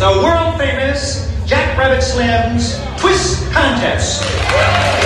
the world famous Jack Rabbit Slim's Twist Contest.